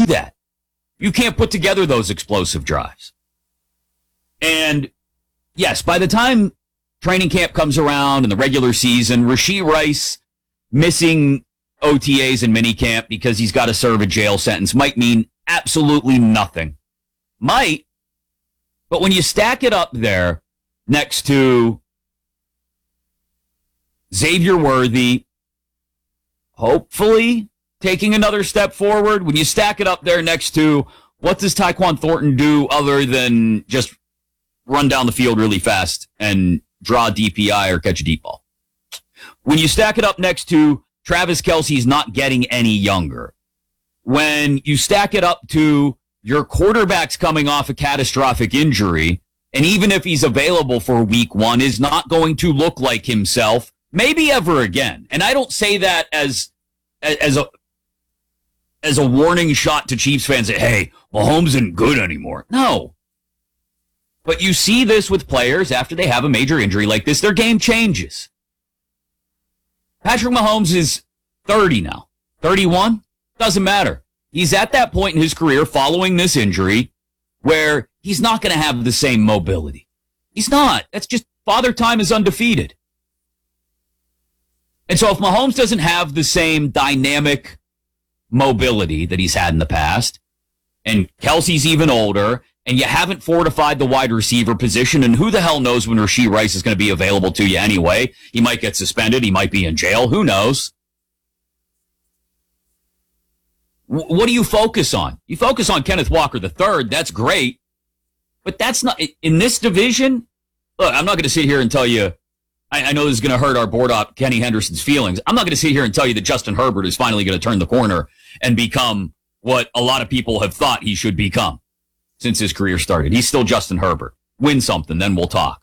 do that. You can't put together those explosive drives. And yes, by the time training camp comes around and the regular season, Rashee Rice missing OTAs and minicamp because he's got to serve a jail sentence might mean absolutely nothing. Might, but when you stack it up there next to Xavier Worthy, hopefully taking another step forward, when you stack it up there next to what does Tyquan Thornton do other than just run down the field really fast and draw a DPI or catch a deep ball? When you stack it up next to Travis Kelce's not getting any younger, when you stack it up to your quarterback's coming off a catastrophic injury, and even if he's available for week one, is not going to look like himself, maybe ever again. And I don't say that as a warning shot to Chiefs fans that, hey, Mahomes isn't good anymore. No. But you see this with players after they have a major injury like this, their game changes. Patrick Mahomes is 30 now. 31? Doesn't matter. He's at that point in his career following this injury where he's not going to have the same mobility. He's not. That's just Father Time is undefeated. And so if Mahomes doesn't have the same dynamic mobility that he's had in the past, and Kelce's even older, and you haven't fortified the wide receiver position, and who the hell knows when Rashee Rice is going to be available to you anyway? He might get suspended. He might be in jail. Who knows? What do you focus on? You focus on Kenneth Walker III. That's great. But that's not, in this division, look, I'm not going to sit here and tell you, I know this is going to hurt our board op, Kenny Henderson's feelings. I'm not going to sit here and tell you that Justin Herbert is finally going to turn the corner and become what a lot of people have thought he should become since his career started. He's still Justin Herbert. Win something, then we'll talk.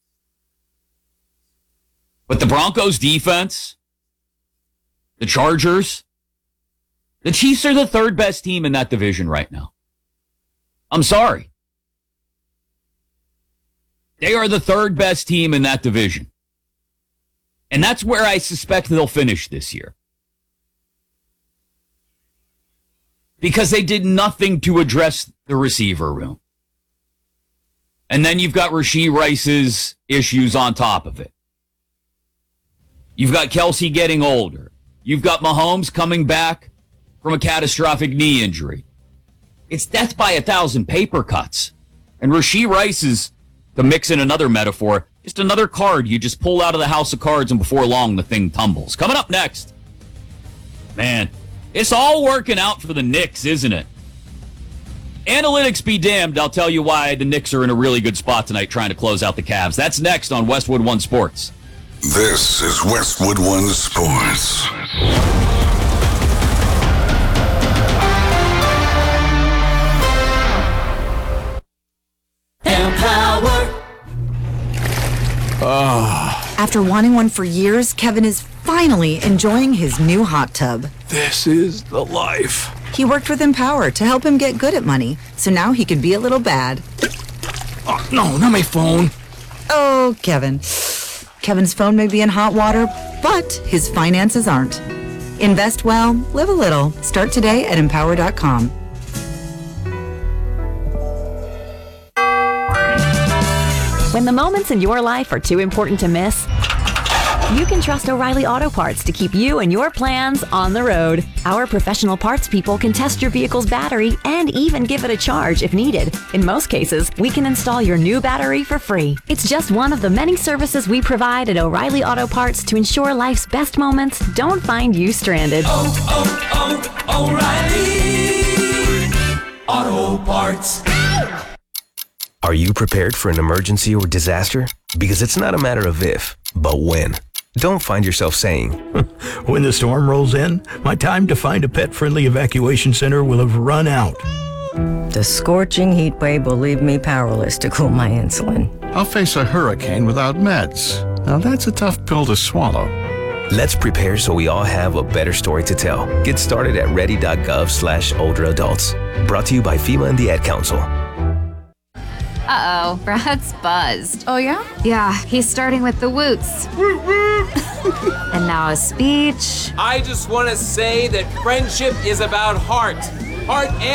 But the Broncos defense, the Chargers, the Chiefs are the third best team in that division right now. I'm sorry. They are the third best team in that division. And that's where I suspect they'll finish this year. Because they did nothing to address the receiver room. And then you've got Rashee Rice's issues on top of it. You've got Kelce getting older. You've got Mahomes coming back from a catastrophic knee injury. It's death by 1,000 paper cuts. And Rashee Rice is, to mix in another metaphor, just another card you just pull out of the house of cards, and before long the thing tumbles. Coming up next, man, it's all working out for the Knicks, isn't it? Analytics be damned, I'll tell you why the Knicks are in a really good spot tonight trying to close out the Cavs. That's next on Westwood One Sports. This is Westwood One Sports. Empower. After wanting one for years, Kevin is finally enjoying his new hot tub. This is the life. He worked with Empower to help him get good at money, so now he can be a little bad. Oh, no, not my phone. Oh, Kevin. Kevin's phone may be in hot water, but his finances aren't. Invest well, live a little. Start today at Empower.com. When the moments in your life are too important to miss, you can trust O'Reilly Auto Parts to keep you and your plans on the road. Our professional parts people can test your vehicle's battery and even give it a charge if needed. In most cases, we can install your new battery for free. It's just one of the many services we provide at O'Reilly Auto Parts to ensure life's best moments don't find you stranded. O'Reilly Auto Parts. Are you prepared for an emergency or disaster? Because it's not a matter of if, but when. Don't find yourself saying, when the storm rolls in, my time to find a pet-friendly evacuation center will have run out. The scorching heat wave will leave me powerless to cool my insulin. I'll face a hurricane without meds. Now that's a tough pill to swallow. Let's prepare so we all have a better story to tell. Get started at ready.gov/older adults. Brought to you by FEMA and the Ad Council. Uh-oh, Brad's buzzed. Oh, yeah? Yeah, he's starting with the woots. And now a speech. I just want to say that friendship is about heart. Heart and